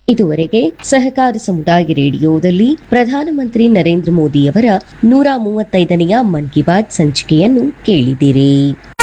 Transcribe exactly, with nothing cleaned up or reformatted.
ಇದುವರೆಗೆ ಸಹಕಾರ ಸಮುದಾಯ ರೇಡಿಯೋದಲ್ಲಿ ಪ್ರಧಾನಮಂತ್ರಿ ನರೇಂದ್ರ ಮೋದಿಯವರ ನೂರ ಮೂವತ್ತೈದನೆಯ ಮನ್ ಕಿ ಬಾತ್ ಸಂಚಿಕೆಯನ್ನು ಕೇಳಿದಿರಿ.